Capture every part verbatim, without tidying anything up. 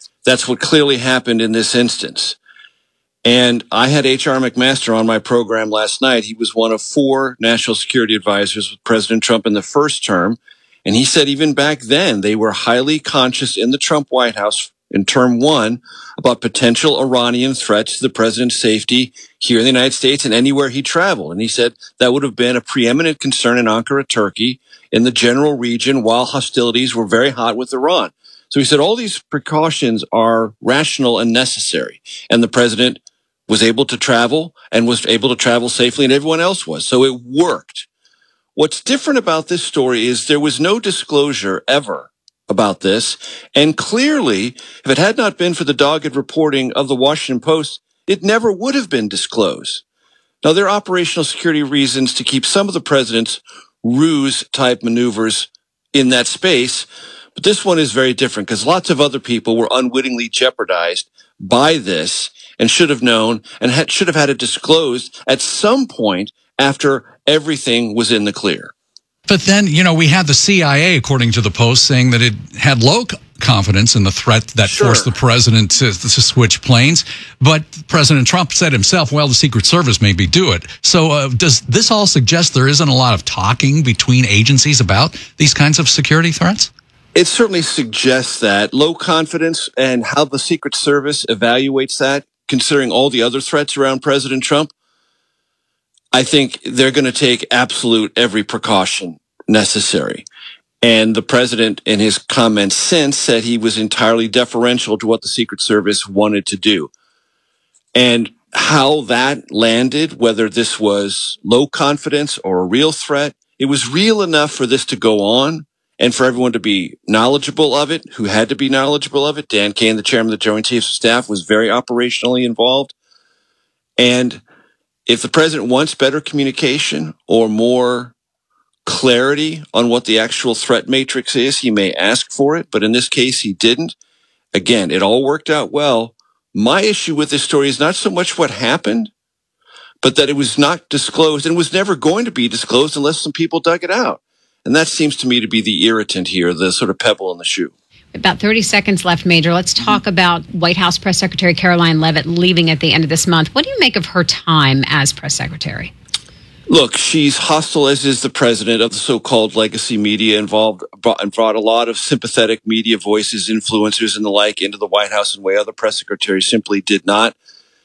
That's what clearly happened in this instance. And I had H R McMaster on my program last night. He was one of four national security advisors with President Trump in the first term. And he said even back then, they were highly conscious in the Trump White House in term one about potential Iranian threats to the president's safety here in the United States and anywhere he traveled. And he said that would have been a preeminent concern in Ankara, Turkey, in the general region while hostilities were very hot with Iran. So he said all these precautions are rational and necessary. And the president was able to travel and was able to travel safely, and everyone else was. So it worked. What's different about this story is there was no disclosure ever about this. And clearly, if it had not been for the dogged reporting of the Washington Post, it never would have been disclosed. Now, there are operational security reasons to keep some of the president's ruse-type maneuvers in that space, but this one is very different because lots of other people were unwittingly jeopardized by this and should have known and had, should have had it disclosed at some point after everything was in the clear. But then, you know, we had the C I A, according to the Post, saying that it had low confidence in the threat that sure. forced the president to, to switch planes. But President Trump said himself, well, the Secret Service maybe do it. So uh, does this all suggest there isn't a lot of talking between agencies about these kinds of security threats? It certainly suggests that low confidence and how the Secret Service evaluates that, considering all the other threats around President Trump. I think they're going to take absolute every precaution necessary. And the president, in his comments since, said he was entirely deferential to what the Secret Service wanted to do. And how that landed, whether this was low confidence or a real threat, it was real enough for this to go on and for everyone to be knowledgeable of it, who had to be knowledgeable of it. Dan Kane, the chairman of the Joint Chiefs of Staff, was very operationally involved. And if the president wants better communication or more clarity on what the actual threat matrix is, he may ask for it. But in this case, he didn't. Again, it all worked out well. My issue with this story is not so much what happened, but that it was not disclosed and was never going to be disclosed unless some people dug it out. And that seems to me to be the irritant here, the sort of pebble in the shoe. About thirty seconds left, Major. Let's talk about White House Press Secretary Caroline Leavitt leaving at the end of this month. What do you make of her time as press secretary? Look, she's hostile, as is the president, of the so-called legacy media, involved and brought a lot of sympathetic media voices, influencers, and the like into the White House in a way other press secretaries simply did not.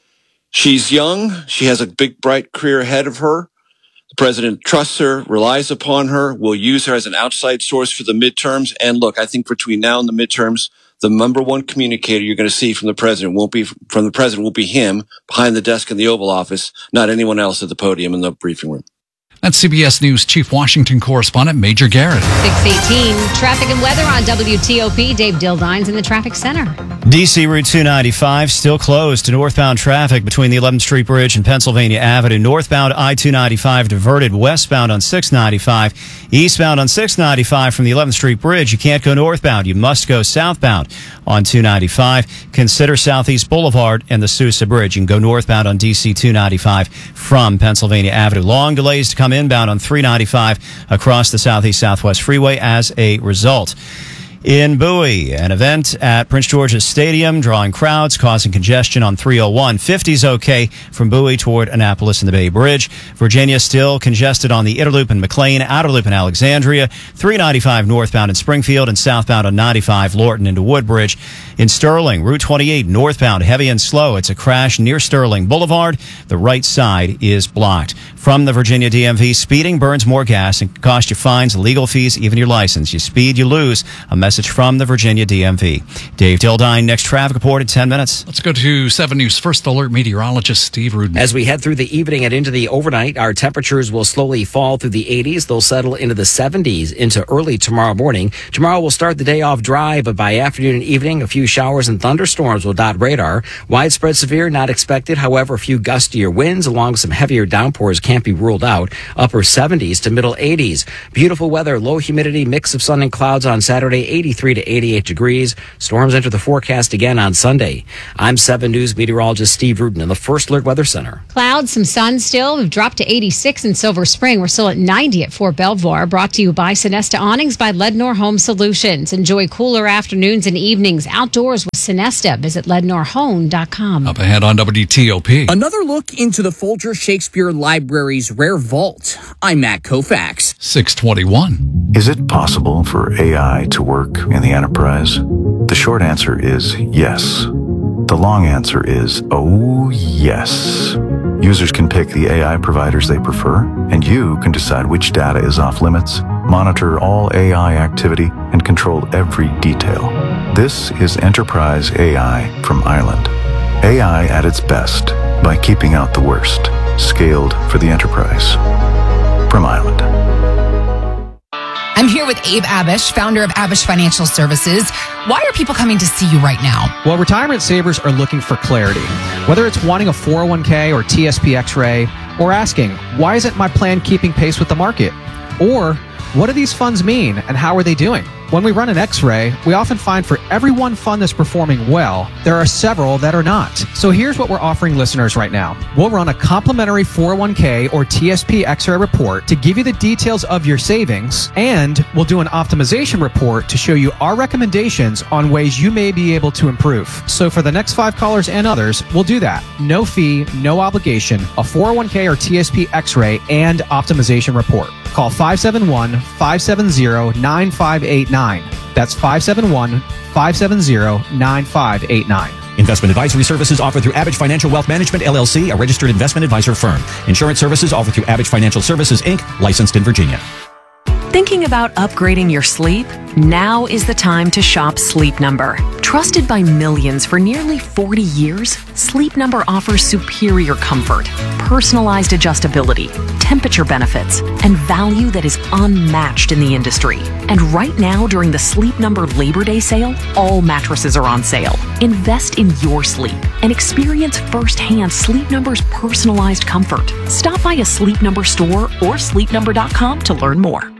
She's young. She has a big, bright career ahead of her. The president trusts her, relies upon her, will use her as an outside source for the midterms. And look, I think between now and the midterms, the number one communicator you're going to see from the president won't be from the president will be him behind the desk in the Oval Office, not anyone else at the podium in the briefing room. That's C B S News Chief Washington Correspondent Major Garrett. six eighteen, traffic and weather on W T O P. Dave Dildines in the traffic center. D C Route two ninety-five still closed to northbound traffic between the eleventh Street Bridge and Pennsylvania Avenue. Northbound I two ninety-five diverted westbound on six ninety-five. Eastbound on six ninety-five from the eleventh Street Bridge. You can't go northbound. You must go southbound on two ninety-five. Consider Southeast Boulevard and the Sousa Bridge. You can go northbound on D C two ninety-five from Pennsylvania Avenue. Long delays to come inbound on three ninety-five across the Southeast Southwest Freeway as a result. In Bowie, an event at Prince George's Stadium drawing crowds, causing congestion on three oh one. fifty's okay from Bowie toward Annapolis and the Bay Bridge. Virginia still congested on the Inner Loop in McLean, Outer Loop in Alexandria, three ninety-five northbound in Springfield, and southbound on ninety-five Lorton into Woodbridge. In Sterling, Route twenty-eight northbound, heavy and slow. It's a crash near Sterling Boulevard. The right side is blocked. From the Virginia D M V, speeding burns more gas and can cost you fines, legal fees, even your license. You speed, you lose. A message from the Virginia D M V. Dave Dildine, next traffic report in ten minutes. Let's go to seven News First Alert meteorologist Steve Rudin. As we head through the evening and into the overnight, our temperatures will slowly fall through the eighties. They'll settle into the seventies into early tomorrow morning. Tomorrow will start the day off dry, but by afternoon and evening, a few showers and thunderstorms will dot radar. Widespread severe, not expected. However, a few gustier winds along with some heavier downpours can can't be ruled out. Upper seventies to middle eighties. Beautiful weather, low humidity, mix of sun and clouds on Saturday, eighty-three to eighty-eight degrees. Storms enter the forecast again on Sunday. I'm seven News meteorologist Steve Rudin in the First Alert Weather Center. Clouds, some sun still. We've dropped to eighty-six in Silver Spring. We're still at ninety at Fort Belvoir. Brought to you by Sonesta Awnings by Lednor Home Solutions. Enjoy cooler afternoons and evenings outdoors with Sonesta. Visit lednor home dot com. Up ahead on W T O P. Another look into the Folger Shakespeare Library's rare vault. I'm Matt Koufax. six twenty-one. Is it possible for A I to work in the enterprise? The short answer is yes. The long answer is, oh, yes. Users can pick the A I providers they prefer, and you can decide which data is off limits, monitor all A I activity, and control every detail. This is Enterprise A I from Island. A I at its best by keeping out the worst. Scaled for the enterprise. From Island. I'm here with Abe Abish, founder of Abish Financial Services. Why are people coming to see you right now? Well, retirement savers are looking for clarity. Whether it's wanting a four oh one k or T S P X-ray, or asking, why isn't my plan keeping pace with the market? Or, what do these funds mean and how are they doing? When we run an X-ray, we often find for every one fund that's performing well, there are several that are not. So here's what we're offering listeners right now. We'll run a complimentary four oh one k or T S P X-ray report to give you the details of your savings, and we'll do an optimization report to show you our recommendations on ways you may be able to improve. So for the next five callers and others, we'll do that. No fee, no obligation, a four oh one k or T S P X-ray and optimization report. Call five seven one, five seven zero, nine five eight nine. That's five seven one, five seven zero, nine five eight nine. Investment advisory services offered through Abbage Financial Wealth Management, L L C, a registered investment advisor firm. Insurance services offered through Abbage Financial Services, Incorporated, licensed in Virginia. Thinking about upgrading your sleep? Now is the time to shop Sleep Number. Trusted by millions for nearly forty years, Sleep Number offers superior comfort, personalized adjustability, temperature benefits, and value that is unmatched in the industry. And right now, during the Sleep Number Labor Day sale, all mattresses are on sale. Invest in your sleep and experience firsthand Sleep Number's personalized comfort. Stop by a Sleep Number store or sleep number dot com to learn more.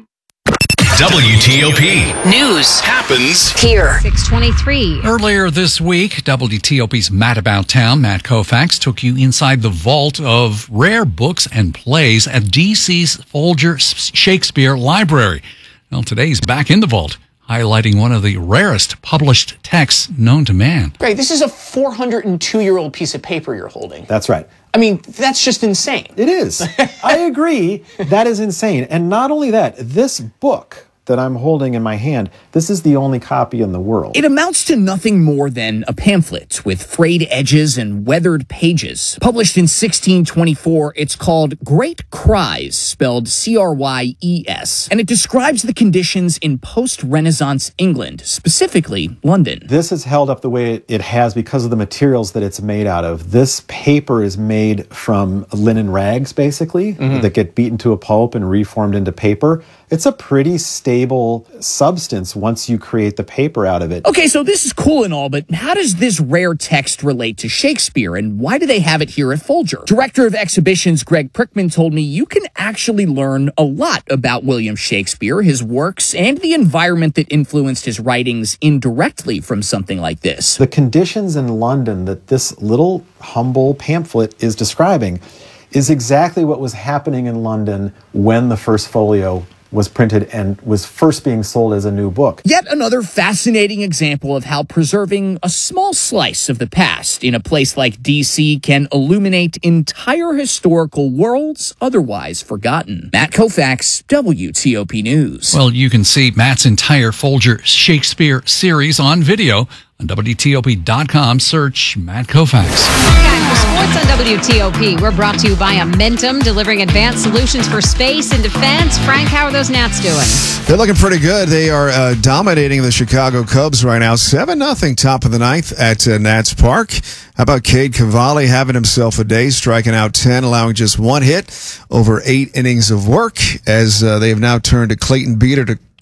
W T O P News happens here. six twenty-three. Earlier this week, W T O P's Matt About Town, Matt Koufax, took you inside the vault of rare books and plays at D C's Folger Shakespeare Library. Well, today he's back in the vault, highlighting one of the rarest published texts known to man. Greg, this is a four hundred two year old piece of paper you're holding. That's right. I mean, that's just insane. It is. I agree. That is insane. And not only that, this book that I'm holding in my hand, this is the only copy in the world. It amounts to nothing more than a pamphlet with frayed edges and weathered pages. Published in sixteen twenty-four, it's called Great Cries, spelled C R Y E S, and it describes the conditions in post-Renaissance England, specifically London. This is held up the way it has because of the materials that it's made out of. This paper is made from linen rags, basically, mm-hmm. that get beaten to a pulp and reformed into paper. It's a pretty stable substance once you create the paper out of it. Okay, so this is cool and all, but how does this rare text relate to Shakespeare, and why do they have it here at Folger? Director of Exhibitions Greg Prickman told me you can actually learn a lot about William Shakespeare, his works, and the environment that influenced his writings indirectly from something like this. The conditions in London that this little humble pamphlet is describing is exactly what was happening in London when the first folio was printed and was first being sold as a new book. Yet another fascinating example of how preserving a small slice of the past in a place like D C can illuminate entire historical worlds otherwise forgotten. Matt Koufax, W T O P News. Well, you can see Matt's entire Folger Shakespeare series on video on W T O P dot com. Search Matt Koufax. Time for sports on W T O P. We're brought to you by Amentum, delivering advanced solutions for space and defense. Frank, how are those Nats doing? They're looking pretty good. They are uh, dominating the Chicago Cubs right now. seven nothing, top of the ninth at uh, Nats Park. How about Cade Cavalli having himself a day, striking out ten, allowing just one hit over eight innings of work, as uh, they have now turned to Clayton Beeter to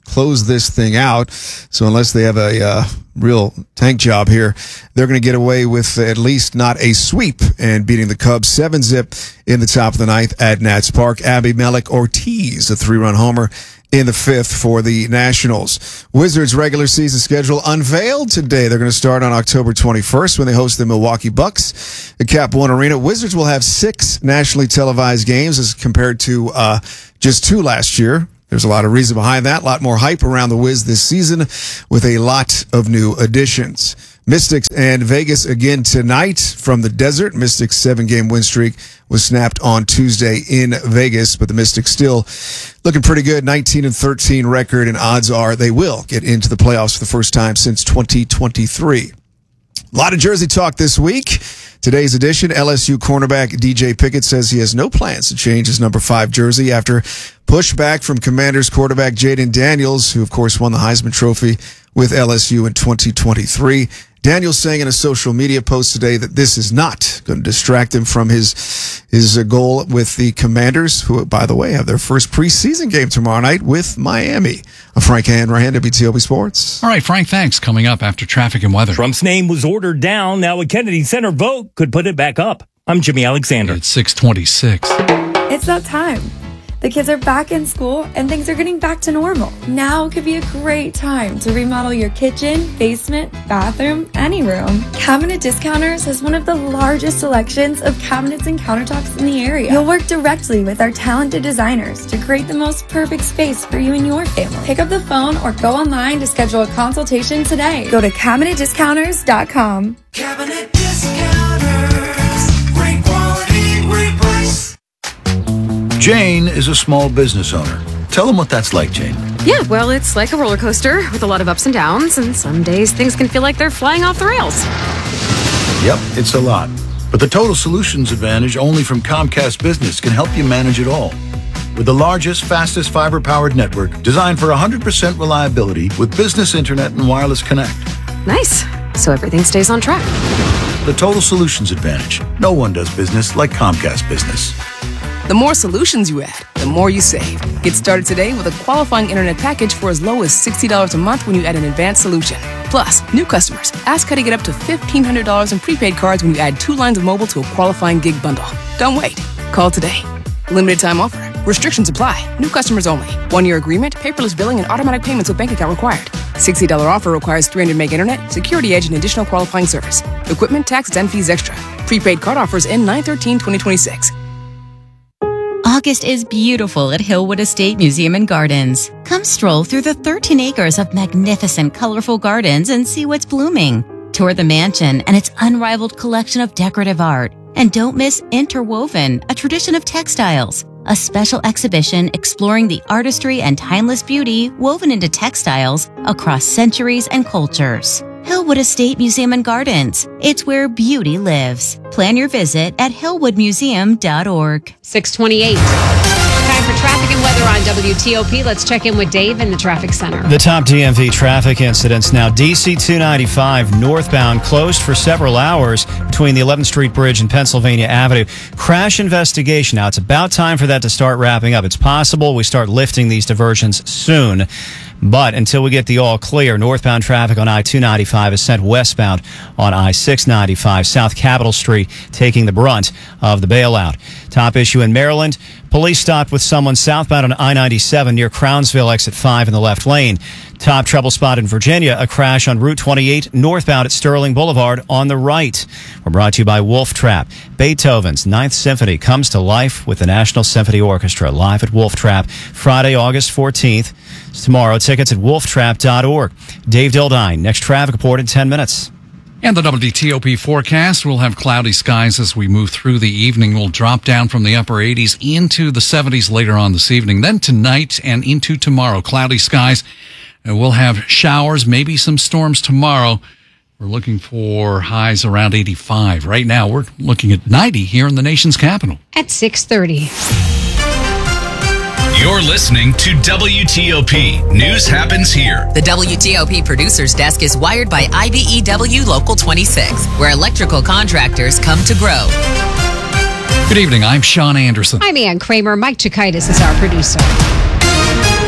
close this thing out. So unless they have a uh, real tank job here, they're going to get away with at least not a sweep and beating the Cubs seven zip in the top of the ninth at Nats Park. Abby Mellick Ortiz, a three-run homer in the fifth for the Nationals. Wizards' regular season schedule unveiled today. They're going to start on October twenty-first when they host the Milwaukee Bucks at Cap One Arena. Wizards will have six nationally televised games as compared to uh, just two last year. There's a lot of reason behind that. A lot more hype around the Wiz this season with a lot of new additions. Mystics and Vegas again tonight from the desert. Mystics' seven-game win streak was snapped on Tuesday in Vegas, but the Mystics still looking pretty good. nineteen and thirteen record, and odds are they will get into the playoffs for the first time since twenty twenty-three. A lot of Jersey talk this week. Today's edition, L S U cornerback D J Pickett says he has no plans to change his number five jersey after pushback from Commanders quarterback Jaden Daniels, who of course won the Heisman Trophy with L S U in twenty twenty-three. Daniels saying in a social media post today that this is not going to distract him from his his goal with the Commanders, who, by the way, have their first preseason game tomorrow night with Miami. I'm Frank Hanrahan, W T O P Sports. All right, Frank, thanks. Coming up after traffic and weather. Trump's name was ordered down. Now a Kennedy Center vote could put it back up. I'm Jimmy Alexander. It's six twenty-six. It's that time. The kids are back in school and things are getting back to normal. Now could be a great time to remodel your kitchen, basement, bathroom, any room. Cabinet Discounters has one of the largest selections of cabinets and countertops in the area. You'll work directly with our talented designers to create the most perfect space for you and your family. Pick up the phone or go online to schedule a consultation today. Go to cabinet discounters dot com. Cabinet Discounters. Great quality, great price. Jane is a small business owner. Tell them what that's like, Jane. Yeah, well, it's like a roller coaster with a lot of ups and downs, and some days things can feel like they're flying off the rails. Yep, it's a lot. But the Total Solutions Advantage only from Comcast Business can help you manage it all. With the largest, fastest fiber-powered network designed for one hundred percent reliability with business internet and wireless connect. Nice. So everything stays on track. The Total Solutions Advantage. No one does business like Comcast Business. The more solutions you add, the more you save. Get started today with a qualifying internet package for as low as sixty dollars a month when you add an advanced solution. Plus, new customers, ask how to get up to fifteen hundred dollars in prepaid cards when you add two lines of mobile to a qualifying gig bundle. Don't wait. Call today. Limited time offer. Restrictions apply. New customers only. One-year agreement, paperless billing, and automatic payments with bank account required. sixty dollars offer requires three hundred meg internet, security edge, and additional qualifying service. Equipment, taxes, and fees extra. Prepaid card offers end nine thirteen twenty twenty-six. August is beautiful at Hillwood Estate Museum and Gardens. Come stroll through the thirteen acres of magnificent, colorful gardens and see what's blooming. Tour the mansion and its unrivaled collection of decorative art. And don't miss Interwoven, a tradition of textiles, a special exhibition exploring the artistry and timeless beauty woven into textiles across centuries and cultures. Hillwood Estate Museum and Gardens. It's where beauty lives. Plan your visit at hillwood museum dot org. six twenty-eight. Time for traffic and weather on W T O P. Let's check in with Dave in the traffic center. The top D M V traffic incidents now. D C two ninety-five northbound closed for several hours between the eleventh Street Bridge and Pennsylvania Avenue. Crash investigation. Now, it's about time for that to start wrapping up. It's possible we start lifting these diversions soon. But until we get the all clear, northbound traffic on I two ninety-five is sent westbound on I six ninety-five. South Capitol Street taking the brunt of the bailout. Top issue in Maryland. Police stopped with someone southbound on I ninety-seven near Crownsville, exit five in the left lane. Top trouble spot in Virginia, a crash on Route twenty-eight northbound at Sterling Boulevard on the right. We're brought to you by Wolf Trap. Beethoven's Ninth Symphony comes to life with the National Symphony Orchestra live at Wolf Trap Friday, August fourteenth. It's tomorrow. Tickets at wolf trap dot org. Dave Dildine, next traffic report in ten minutes. And the W T O P forecast, we'll have cloudy skies as we move through the evening. We'll drop down from the upper eighties into the seventies later on this evening. Then tonight and into tomorrow, cloudy skies. And we'll have showers, maybe some storms tomorrow. We're looking for highs around eighty-five. Right now, we're looking at ninety here in the nation's capital. At six thirty. You're listening to W T O P. News happens here. The W T O P producer's desk is wired by I B E W Local twenty-six, where electrical contractors come to grow. Good evening. I'm Sean Anderson. I'm Ann Kramer. Mike Chikaitis is our producer.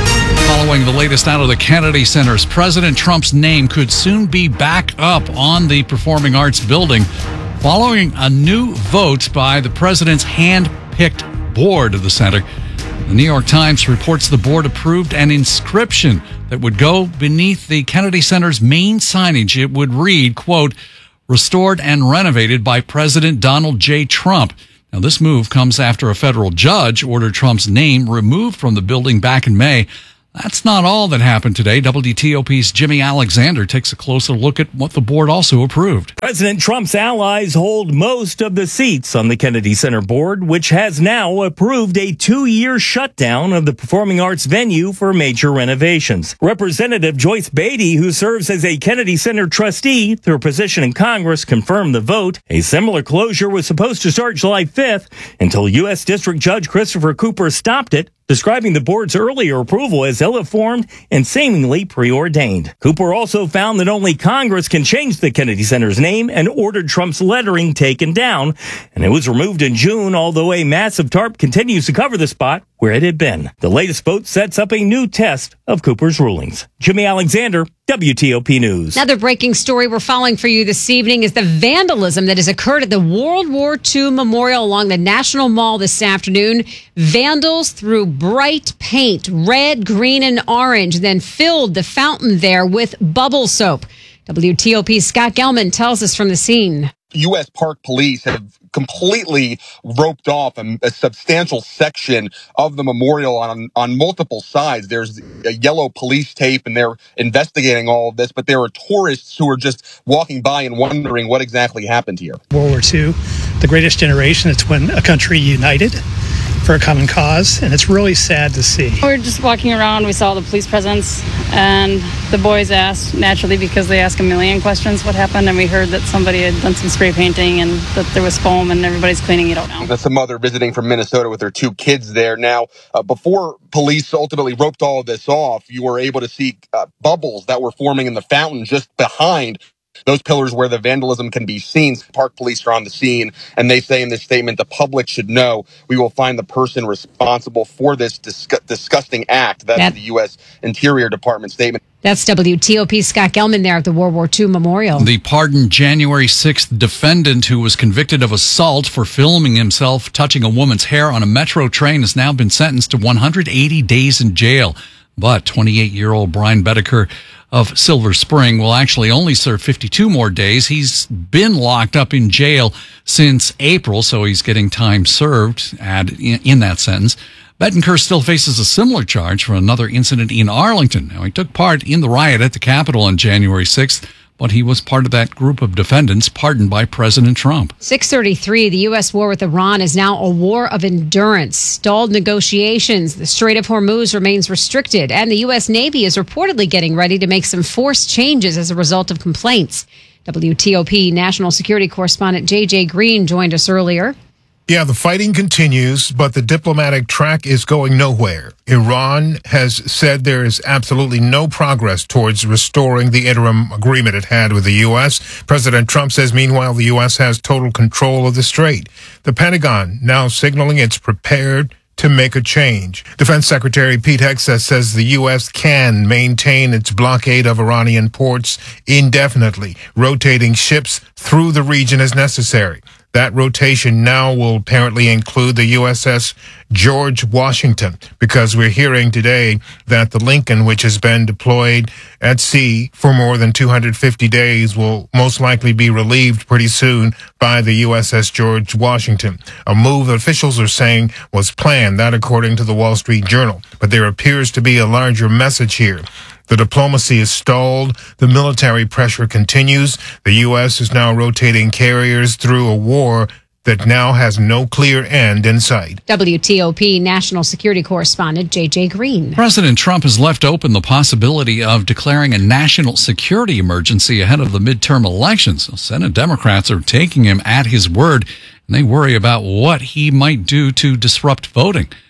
Following the latest out of the Kennedy Centers, President Trump's name could soon be back up on the Performing Arts building following a new vote by the president's hand-picked board of the center. The New York Times reports the board approved an inscription that would go beneath the Kennedy Center's main signage. It would read, quote, "Restored and renovated by President Donald J. Trump." Now, this move comes after a federal judge ordered Trump's name removed from the building back in May. That's not all that happened today. W T O P's Jimmy Alexander takes a closer look at what the board also approved. President Trump's allies hold most of the seats on the Kennedy Center board, which has now approved a two-year shutdown of the performing arts venue for major renovations. Representative Joyce Beatty, who serves as a Kennedy Center trustee through a position in Congress, confirmed the vote. A similar closure was supposed to start July fifth until U S District Judge Christopher Cooper stopped it, describing the board's earlier approval as ill-informed and seemingly preordained. Cooper also found that only Congress can change the Kennedy Center's name and ordered Trump's lettering taken down, and it was removed in June, although a massive tarp continues to cover the spot where it had been. The latest vote sets up a new test of Cooper's rulings. Jimmy Alexander, W T O P News. Another breaking story we're following for you this evening is the vandalism that has occurred at the World War Two Memorial along the National Mall this afternoon. Vandals threw bright paint, red, green, and orange, then filled the fountain there with bubble soap. W T O P's Scott Gelman tells us from the scene. U S Park Police have completely roped off a, a substantial section of the memorial on on multiple sides. There's a yellow police tape, and they're investigating all of this, but there are tourists who are just walking by and wondering what exactly happened here. World War Two, the greatest generation, it's when a country united for a common cause, and it's really sad to see. We were just walking around, we saw the police presence, and the boys asked, naturally, because they ask a million questions, what happened, and we heard that somebody had done some spray painting and that there was foam, and everybody's cleaning it out now. That's a mother visiting from Minnesota with her two kids there. Now, uh, before police ultimately roped all of this off, you were able to see uh, bubbles that were forming in the fountain just behind those pillars where the vandalism can be seen. Park Police are on the scene, and they say in this statement, the public should know we will find the person responsible for this disgu- disgusting act. That's yep. the U S Interior Department statement. That's W T O P's Scott Gelman there at the World War Two Memorial. The pardoned January sixth defendant who was convicted of assault for filming himself touching a woman's hair on a metro train has now been sentenced to one hundred eighty days in jail. But twenty-eight-year-old Brian Bedeker of Silver Spring will actually only serve fifty-two more days. He's been locked up in jail since April, so he's getting time served add in, in that sentence. Bedeker still faces a similar charge for another incident in Arlington. Now, he took part in the riot at the Capitol on January sixth, but he was part of that group of defendants pardoned by President Trump. six thirty-three, the U S war with Iran is now a war of endurance. Stalled negotiations. The Strait of Hormuz remains restricted, and the U S Navy is reportedly getting ready to make some forced changes as a result of complaints. W T O P national security correspondent J J Green joined us earlier. Yeah, the fighting continues, but the diplomatic track is going nowhere. Iran has said there is absolutely no progress towards restoring the interim agreement it had with the U S. President Trump says, meanwhile, the U S has total control of the strait. The Pentagon now signaling it's prepared to make a change. Defense Secretary Pete Hegseth says the U S can maintain its blockade of Iranian ports indefinitely, rotating ships through the region as necessary. That rotation now will apparently include the U S S George Washington, because we're hearing today that the Lincoln, which has been deployed at sea for more than two hundred fifty days, will most likely be relieved pretty soon by the U S S George Washington, a move that officials are saying was planned, that according to the Wall Street Journal. But there appears to be a larger message here. The diplomacy is stalled. The military pressure continues. The U S is now rotating carriers through a war that now has no clear end in sight. W T O P national security correspondent J J Green. President Trump has left open the possibility of declaring a national security emergency ahead of the midterm elections. Senate Democrats are taking him at his word, and they worry about what he might do to disrupt voting.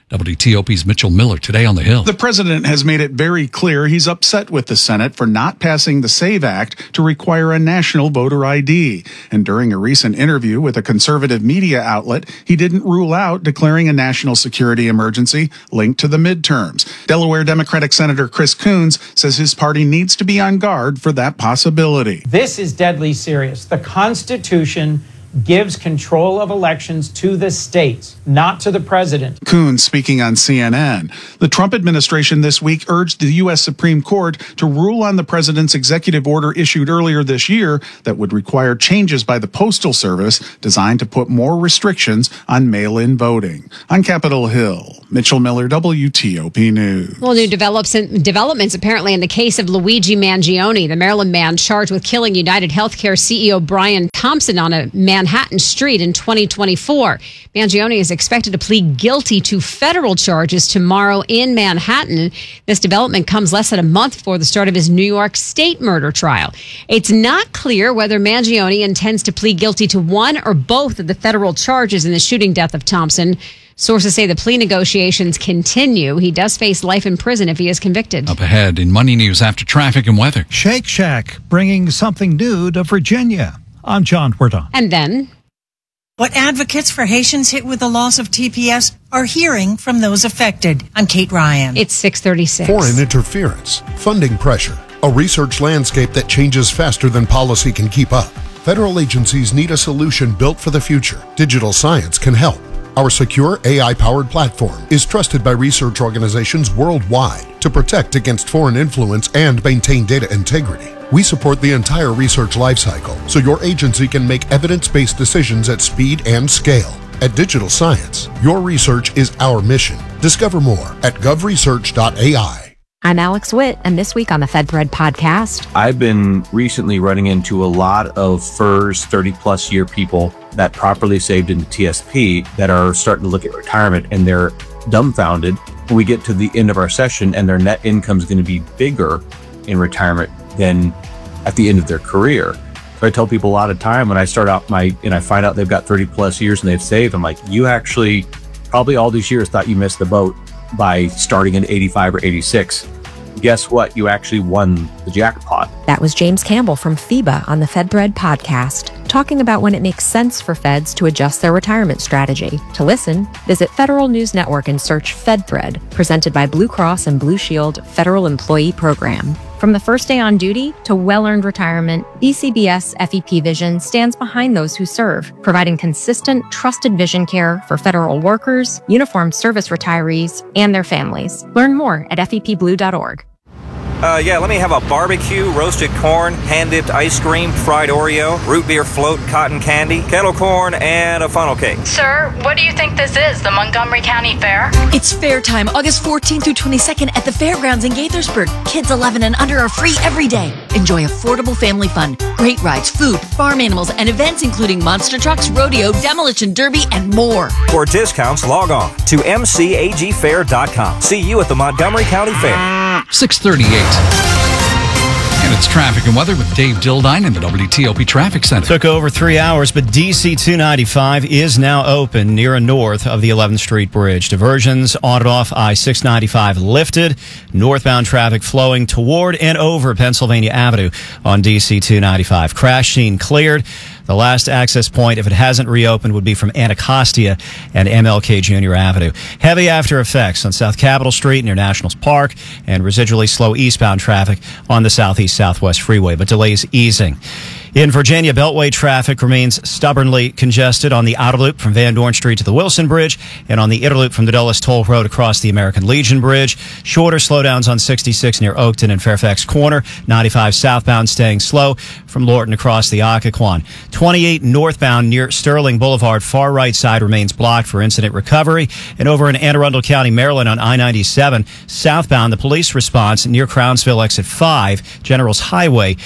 W T O P's Mitchell Miller today on the Hill. The president has made it very clear he's upset with the Senate for not passing the SAVE Act to require a national voter I D. And during a recent interview with a conservative media outlet, he didn't rule out declaring a national security emergency linked to the midterms. Delaware Democratic Senator Chris Coons says his party needs to be on guard for that possibility. This is deadly serious. The Constitution gives control of elections to the states, not to the president. Coons speaking on C N N. The Trump administration this week urged the U S Supreme Court to rule on the president's executive order issued earlier this year that would require changes by the Postal Service designed to put more restrictions on mail-in voting. On Capitol Hill, Mitchell Miller, W T O P News. Well, new develops developments apparently in the case of Luigi Mangione, the Maryland man charged with killing United Healthcare C E O Brian Thompson on a Manhattan street in twenty twenty-four. Mangione is expected to plead guilty to federal charges tomorrow in Manhattan. This development comes less than a month before the start of his New York State murder trial. It's not clear whether Mangione intends to plead guilty to one or both of the federal charges in the shooting death of Thompson. Sources say the plea negotiations continue. He does face life in prison if he is convicted. Up ahead in Money News after traffic and weather. Shake Shack bringing something new to Virginia. I'm John Huerta. And then what advocates for Haitians hit with the loss of T P S are hearing from those affected. I'm Kate Ryan. It's six thirty-six. Foreign interference, funding pressure, a research landscape that changes faster than policy can keep up. Federal agencies need a solution built for the future. Digital science can help. Our secure A I-powered platform is trusted by research organizations worldwide to protect against foreign influence and maintain data integrity. We support the entire research lifecycle so your agency can make evidence-based decisions at speed and scale. At Digital Science, your research is our mission. Discover more at gov research dot A I. I'm Alex Witt, and this week on the FedBread podcast, I've been recently running into a lot of F E R S thirty plus year people that properly saved into T S P that are starting to look at retirement, and they're dumbfounded when we get to the end of our session and their net income is going to be bigger in retirement than at the end of their career. So I tell people a lot of time when I start out my, and I find out they've got thirty plus years and they've saved, I'm like, you actually probably all these years thought you missed the boat by starting in eighty-five or eighty-six. Guess what? You actually won the jackpot. That was James Campbell from FEBA on the FedBread podcast, talking about when it makes sense for feds to adjust their retirement strategy. To listen, visit Federal News Network and search FedBread, presented by Blue Cross and Blue Shield Federal Employee Program. From the first day on duty to well-earned retirement, B C B S F E P Vision stands behind those who serve, providing consistent, trusted vision care for federal workers, uniformed service retirees, and their families. Learn more at F E P blue dot org. Uh, yeah, let me have a barbecue, roasted corn, hand-dipped ice cream, fried Oreo, root beer float, cotton candy, kettle corn, and a funnel cake. Sir, what do you think this is, the Montgomery County Fair? It's fair time, August fourteenth through twenty-second at the fairgrounds in Gaithersburg. Kids eleven and under are free every day. Enjoy affordable family fun, great rides, food, farm animals, and events including monster trucks, rodeo, demolition derby, and more. For discounts, log on to m c a g fair dot com. See you at the Montgomery County Fair. six thirty-eight. And it's traffic and weather with Dave Dildine in the W T O P Traffic Center. Took over three hours, but D C two ninety-five is now open near and north of the eleventh Street Bridge. Diversions on and off I six ninety-five lifted. Northbound traffic flowing toward and over Pennsylvania Avenue on D C two ninety-five. Crash scene cleared. The last access point, if it hasn't reopened, would be from Anacostia and M L K Junior Avenue. Heavy after effects on South Capitol Street near Nationals Park, and residually slow eastbound traffic on the Southeast Southwest Freeway, but delays easing. In Virginia, Beltway traffic remains stubbornly congested on the outer loop from Van Dorn Street to the Wilson Bridge and on the inner loop from the Dulles Toll Road across the American Legion Bridge. Shorter slowdowns on sixty-six near Oakton and Fairfax Corner. ninety-five southbound staying slow from Lorton across the Occoquan. twenty-eight northbound near Sterling Boulevard, far right side remains blocked for incident recovery. And over in Anne Arundel County, Maryland on I ninety-seven, southbound, the police response near Crownsville exit five, Generals Highway.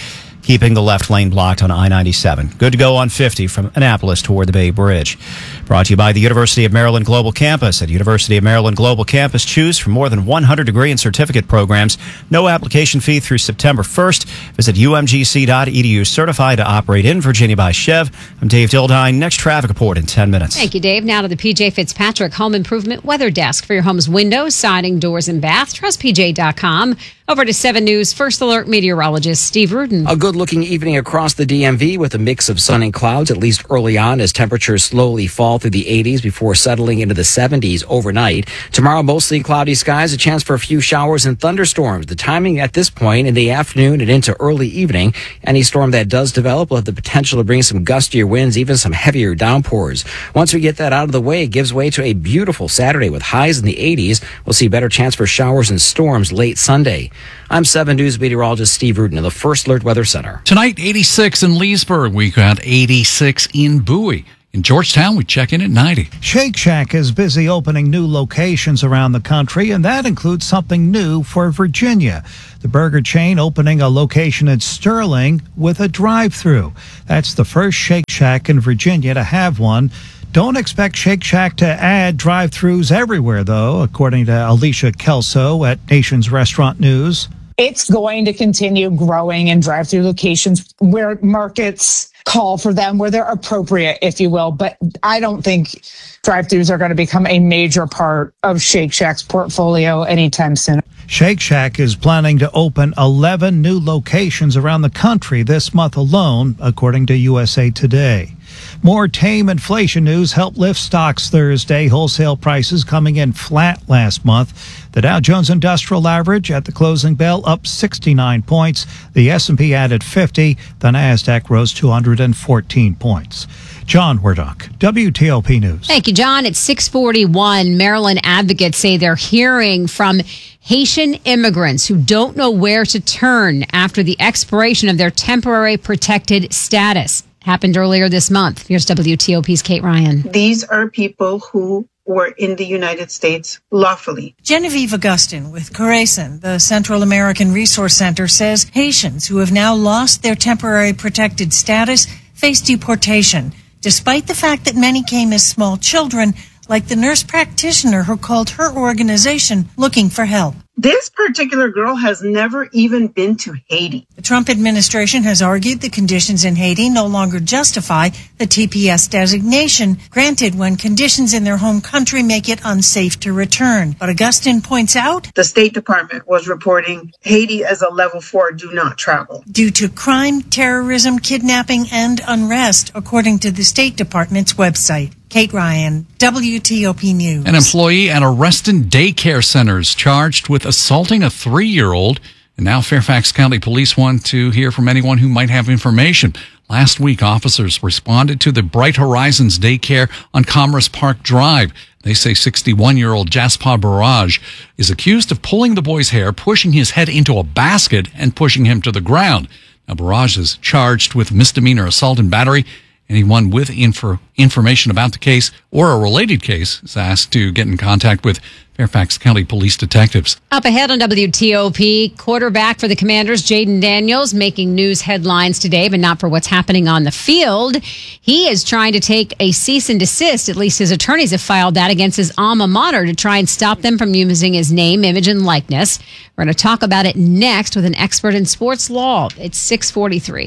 keeping the left lane blocked on I ninety-seven. Good to go on fifty from Annapolis toward the Bay Bridge. Brought to you by the University of Maryland Global Campus. At University of Maryland Global Campus, choose from more than one hundred degree and certificate programs. No application fee through September first. Visit U M G C dot E D U. Certified to operate in Virginia by Chev. I'm Dave Dildine. Next traffic report in ten minutes. Thank you, Dave. Now to the P J Fitzpatrick Home Improvement Weather Desk for your home's windows, siding, doors, and bath. Trust P J dot com. Over to seven News First Alert meteorologist Steve Rudin. A good-looking evening across the D M V with a mix of sun and clouds, at least early on, as temperatures slowly fall through the eighties before settling into the seventies overnight. Tomorrow, mostly cloudy skies, a chance for a few showers and thunderstorms. The timing at this point in the afternoon and into early evening, any storm that does develop will have the potential to bring some gustier winds, even some heavier downpours. Once we get that out of the way, it gives way to a beautiful Saturday with highs in the eighties. We'll see better chance for showers and storms late Sunday. I'm seven News meteorologist Steve Rudin of the First Alert Weather Center. Tonight, eighty-six in Leesburg. We got eighty-six in Bowie. In Georgetown, we check in at ninety. Shake Shack is busy opening new locations around the country, and that includes something new for Virginia. The burger chain opening a location in Sterling with a drive-thru. That's the first Shake Shack in Virginia to have one. Don't expect Shake Shack to add drive-thrus everywhere, though, according to Alicia Kelso at Nation's Restaurant News. It's going to continue growing in drive-thru locations where markets call for them, where they're appropriate, if you will. But I don't think drive-thrus are going to become a major part of Shake Shack's portfolio anytime soon. Shake Shack is planning to open eleven new locations around the country this month alone, according to U S A Today. More tame inflation news helped lift stocks Thursday. Wholesale prices coming in flat last month. The Dow Jones Industrial Average at the closing bell up sixty-nine points. The S and P added fifty. The Nasdaq rose two hundred fourteen points. John Werdock, W T O P News. Thank you, John. It's six forty-one. Maryland advocates say they're hearing from Haitian immigrants who don't know where to turn after the expiration of their temporary protected status. Happened earlier this month. Here's W T O P's Kate Ryan. These are people who were in the United States lawfully. Genevieve Augustin with Corazon, the Central American Resource Center, says Haitians who have now lost their temporary protected status face deportation, despite the fact that many came as small children, like the nurse practitioner who called her organization looking for help. This particular girl has never even been to Haiti. The Trump administration has argued the conditions in Haiti no longer justify the T P S designation granted when conditions in their home country make it unsafe to return. But Augustin points out the State Department was reporting Haiti as a level four do not travel due to crime, terrorism, kidnapping, and unrest, according to the State Department's website. Kate Ryan, W T O P News. An employee at a Reston daycare center is charged with assaulting a three-year-old. And now Fairfax County Police want to hear from anyone who might have information. Last week, officers responded to the Bright Horizons daycare on Commerce Park Drive. They say sixty-one-year-old Jaspar Barrage is accused of pulling the boy's hair, pushing his head into a basket, and pushing him to the ground. Now, Barrage is charged with misdemeanor assault and battery. Anyone with info, information about the case or a related case is asked to get in contact with Fairfax County Police detectives. Up ahead on W T O P, quarterback for the Commanders, Jaden Daniels, making news headlines today, but not for what's happening on the field. He is trying to take a cease and desist. At least his attorneys have filed that against his alma mater to try and stop them from using his name, image, and likeness. We're going to talk about it next with an expert in sports law. It's six forty-three.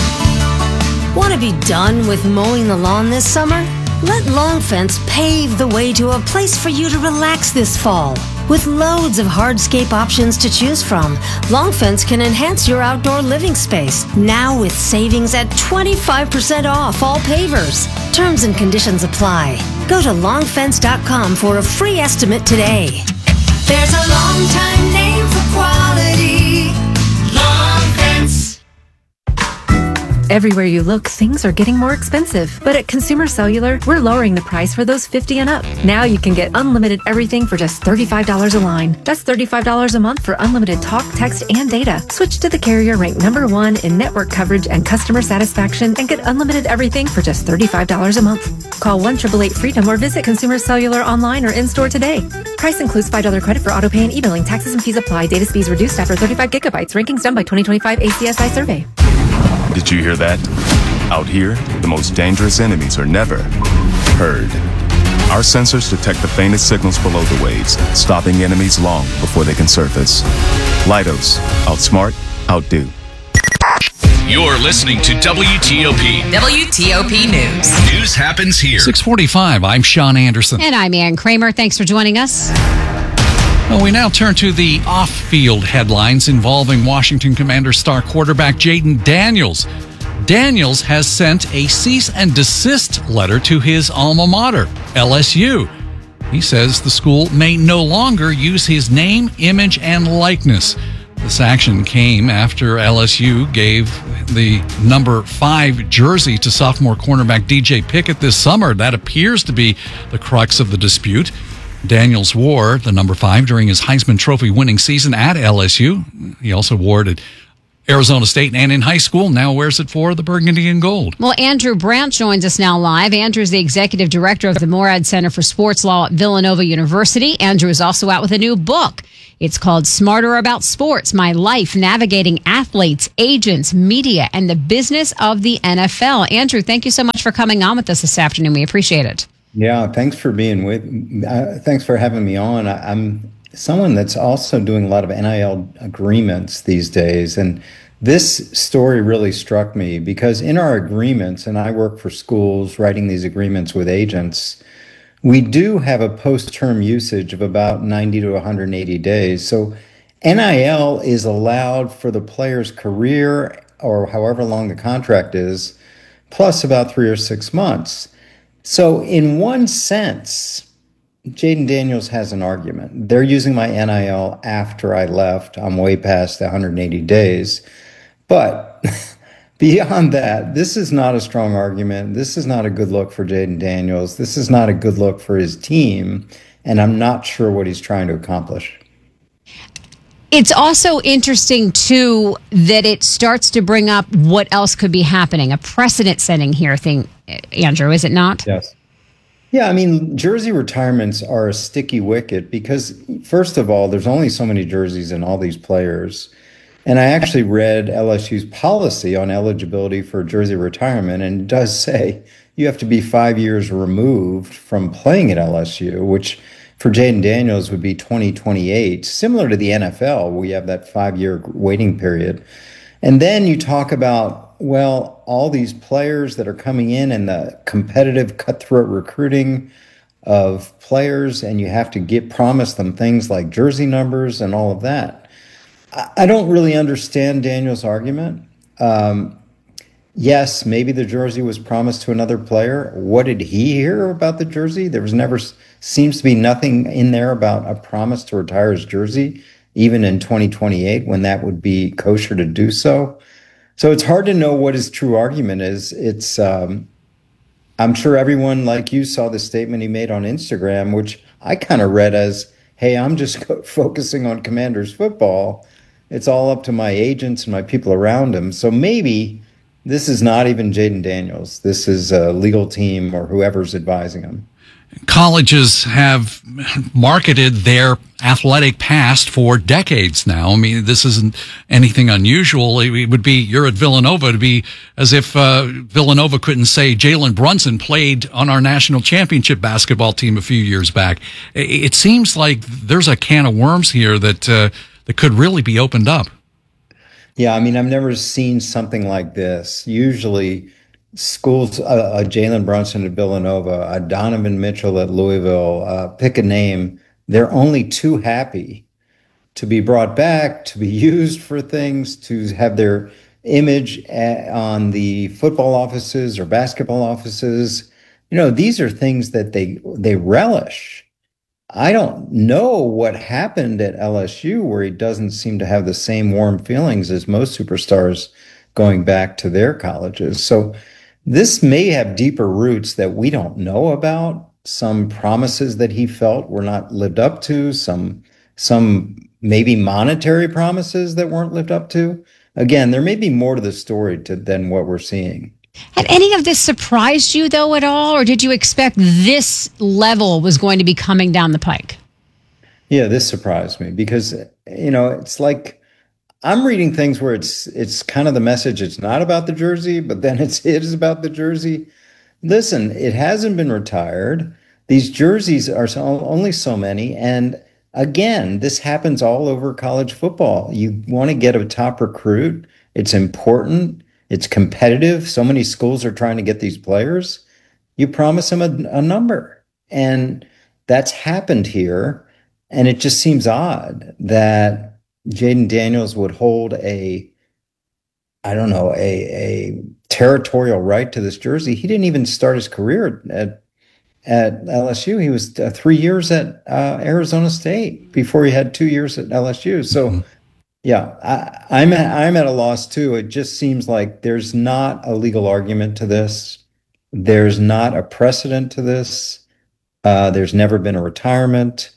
Want to be done with mowing the lawn this summer? Let Long Fence pave the way to a place for you to relax this fall. With loads of hardscape options to choose from, Long Fence can enhance your outdoor living space. Now with savings at twenty-five percent off all pavers. Terms and conditions apply. Go to long fence dot com for a free estimate today. There's a long time name for quality. Long Fence. Everywhere you look, things are getting more expensive. But at Consumer Cellular, we're lowering the price for those fifty and up. Now you can get unlimited everything for just thirty-five dollars a line. That's thirty-five dollars a month for unlimited talk, text, and data. Switch to the carrier ranked number one in network coverage and customer satisfaction and get unlimited everything for just thirty-five dollars a month. Call one eight eight eight freedom or visit Consumer Cellular online or in-store today. Price includes five dollars credit for auto pay and e-billing. Taxes and fees apply. Data speeds reduced after thirty-five gigabytes. Rankings done by twenty twenty-five A C S I survey. Did you hear that? Out here, the most dangerous enemies are never heard. Our sensors detect the faintest signals below the waves, stopping enemies long before they can surface. Leidos, outsmart, outdo. You're listening to W T O P. W T O P News. News happens here. six forty-five, I'm Sean Anderson. And I'm Ann Kramer. Thanks for joining us. Well, we now turn to the off-field headlines involving Washington Commanders star quarterback Jayden Daniels. Daniels has sent a cease and desist letter to his alma mater, L S U. He says the school may no longer use his name, image, and likeness. This action came after L S U gave the number five jersey to sophomore cornerback D J Pickett this summer. That appears to be the crux of the dispute. Daniels wore the number five during his Heisman Trophy winning season at L S U. He also wore it at Arizona State and in high school. Now wears it for the Burgundy and Gold. Well, Andrew Brandt joins us now live. Andrew is the executive director of the Morad Center for Sports Law at Villanova University. Andrew is also out with a new book. It's called Smarter About Sports, My Life Navigating Athletes, Agents, Media, and the Business of the N F L. Andrew, thank you so much for coming on with us this afternoon. We appreciate it. Yeah, thanks for being with uh, thanks for having me on. I, I'm someone that's also doing a lot of N I L agreements these days, and this story really struck me because in our agreements, and I work for schools writing these agreements with agents, we do have a post-term usage of about ninety to one hundred eighty days. So N I L is allowed for the player's career or however long the contract is, plus about three or six months. So in one sense, Jayden Daniels has an argument. They're using my N I L after I left. I'm way past the one hundred eighty days. But beyond that, this is not a strong argument. This is not a good look for Jayden Daniels. This is not a good look for his team. And I'm not sure what he's trying to accomplish. It's also interesting, too, that it starts to bring up what else could be happening. A precedent-setting here thing, Andrew, is it not? Yes. Yeah, I mean, jersey retirements are a sticky wicket because, first of all, there's only so many jerseys in all these players. And I actually read L S U's policy on eligibility for jersey retirement, and it does say you have to be five years removed from playing at L S U, which for Jayden Daniels would be twenty twenty-eight. Similar to the N F L, we have that five-year waiting period. And then you talk about, well, all these players that are coming in and the competitive cutthroat recruiting of players, and you have to get promise them things like jersey numbers and all of that. I don't really understand Daniel's argument. Um, yes, maybe the jersey was promised to another player. What did he hear about the jersey? There was never, seems to be nothing in there about a promise to retire his jersey, even in twenty twenty-eight, when that would be kosher to do so. So it's hard to know what his true argument is. It's, um, I'm sure everyone like you saw the statement he made on Instagram, which I kind of read as, hey, I'm just focusing on Commanders football. It's all up to my agents and my people around him. So maybe this is not even Jayden Daniels. This is a legal team or whoever's advising him. Colleges have marketed their athletic past for decades now. I mean, this isn't anything unusual. It would be, you're at Villanova, it'd be as if uh, Villanova couldn't say Jalen Brunson played on our national championship basketball team a few years back. It seems like there's a can of worms here that uh, that could really be opened up. Yeah, I mean, I've never seen something like this. Usually schools, uh, a Jalen Brunson at Villanova, a Donovan Mitchell at Louisville, uh, pick a name, they're only too happy to be brought back, to be used for things, to have their image at, on the football offices or basketball offices. You know, these are things that they they relish. I don't know what happened at L S U where he doesn't seem to have the same warm feelings as most superstars going back to their colleges. So this may have deeper roots that we don't know about. Some promises that he felt were not lived up to, some some maybe monetary promises that weren't lived up to. Again, there may be more to the story to, than what we're seeing. Had any of this surprised you, though, at all? Or did you expect this level was going to be coming down the pike? Yeah, this surprised me because, you know, it's like I'm reading things where it's it's kind of the message. It's not about the jersey, but then it's it is about the jersey. Listen, it hasn't been retired. These jerseys are so, only so many, and again, this happens all over college football. You want to get a top recruit. It's important. It's competitive. So many schools are trying to get these players. You promise them a, a number, and that's happened here. And it just seems odd that Jayden Daniels would hold a, I don't know, a, a territorial right to this jersey. He didn't even start his career at at L S U. He was uh, three years at uh, Arizona State before he had two years at L S U. So, mm-hmm. yeah, I, I'm at, I'm at a loss too. It just seems like there's not a legal argument to this. There's not a precedent to this. Uh, there's never been a retirement.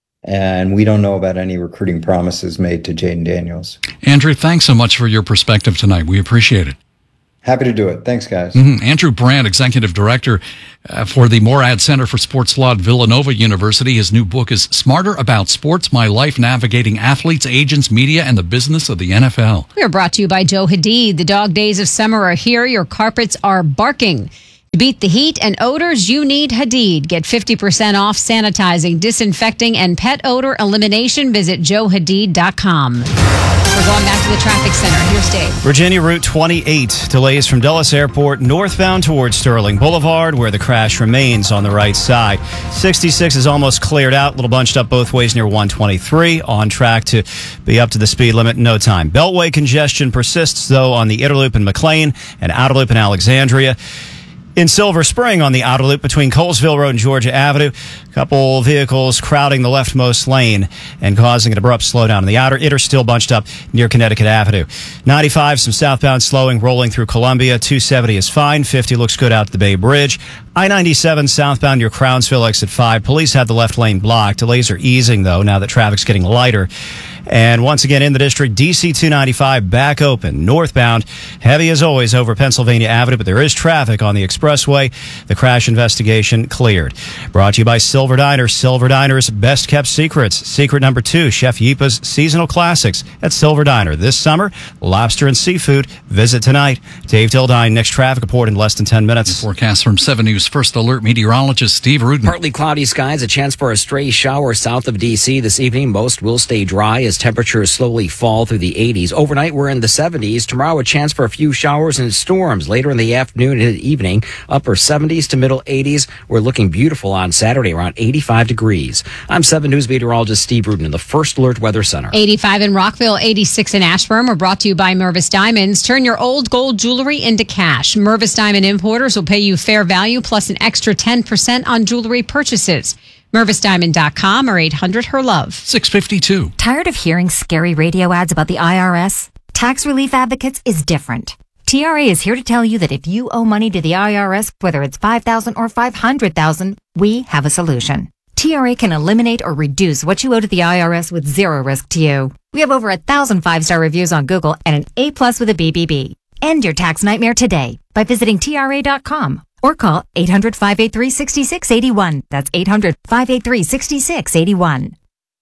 And we don't know about any recruiting promises made to Jayden Daniels. Andrew, thanks so much for your perspective tonight. We appreciate it. Happy to do it. Thanks, guys. Mm-hmm. Andrew Brandt, Executive Director uh, for the Morad Center for Sports Law at Villanova University. His new book is Smarter About Sports, My Life Navigating Athletes, Agents, Media, and the Business of the N F L. We are brought to you by Joe Hadid. The dog days of summer are here. Your carpets are barking. To beat the heat and odors, you need Hadid. Get fifty percent off sanitizing, disinfecting, and pet odor elimination. Visit joe hadid dot com. We're going back to the traffic center. Here's Dave. Virginia Route twenty-eight. Delays from Dulles Airport northbound towards Sterling Boulevard, where the crash remains on the right side. sixty-six is almost cleared out. A little bunched up both ways near one twenty-three. On track to be up to the speed limit in no time. Beltway congestion persists, though, on the Inner Loop in McLean and Outer Loop in Alexandria. In Silver Spring on the outer loop between Colesville Road and Georgia Avenue, a couple vehicles crowding the leftmost lane and causing an abrupt slowdown. In the outer, it are still bunched up near Connecticut Avenue. ninety-five, some southbound slowing rolling through Columbia. two seventy is fine. fifty looks good out to the Bay Bridge. I ninety-seven southbound near Crownsville, exit five. Police have the left lane blocked. Delays are easing, though, now that traffic's getting lighter. And once again in the district, D C two ninety-five back open, northbound. Heavy as always over Pennsylvania Avenue, but there is traffic on the expressway. The crash investigation cleared. Brought to you by Silver Diner. Silver Diner's best kept secrets. Secret number two, Chef Yipa's seasonal classics at Silver Diner. This summer, lobster and seafood. Visit tonight. Dave Dildine, next traffic report in less than ten minutes. Forecast from seven News First Alert meteorologist Steve Rudin. Partly cloudy skies, a chance for a stray shower south of D C this evening. Most will stay dry as temperatures slowly fall through the eighties. Overnight, we're in the seventies. Tomorrow, a chance for a few showers and storms later in the afternoon and evening. Upper seventies to middle eighties. We're looking beautiful on Saturday, around eighty-five degrees. I'm seven News meteorologist Steve Rudin in the First Alert Weather Center. eighty-five in Rockville, eighty-six in Ashburn. We're brought to you by Mervis Diamonds. Turn your old gold jewelry into cash. Mervis Diamond Importers will pay you fair value plus an extra ten percent on jewelry purchases. Mervis Diamond dot com or eight hundred her love. six fifty-two. Tired of hearing scary radio ads about the I R S? Tax Relief Advocates is different. T R A is here to tell you that if you owe money to the I R S, whether it's five thousand dollars or five hundred thousand dollars, we have a solution. T R A can eliminate or reduce what you owe to the I R S with zero risk to you. We have over a thousand five-star reviews on Google and an A plus with a B B B. End your tax nightmare today by visiting T R A dot com. Or call eight hundred, five eight three, six six eight one. That's eight hundred, five eight three, six six eight one.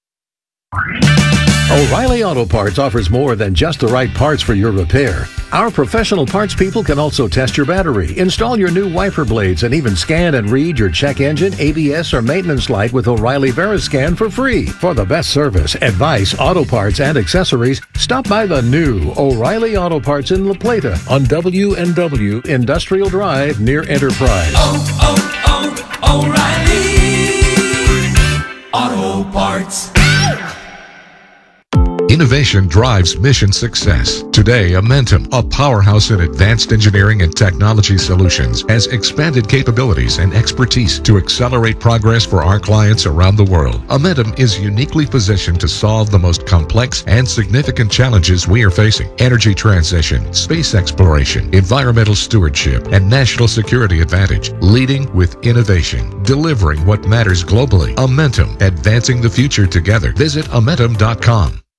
O'Reilly Auto Parts offers more than just the right parts for your repair. Our professional parts people can also test your battery, install your new wiper blades, and even scan and read your check engine, A B S, or maintenance light with O'Reilly Veriscan for free. For the best service, advice, auto parts, and accessories, stop by the new O'Reilly Auto Parts in La Plata on W and W Industrial Drive near Enterprise. Oh, oh, oh, O'Reilly Auto Parts. Innovation drives mission success. Today, Amentum, a powerhouse in advanced engineering and technology solutions, has expanded capabilities and expertise to accelerate progress for our clients around the world. Amentum is uniquely positioned to solve the most complex and significant challenges we are facing: energy transition, space exploration, environmental stewardship, and national security advantage. Leading with innovation, delivering what matters globally. Amentum, advancing the future together. Visit Amentum dot com.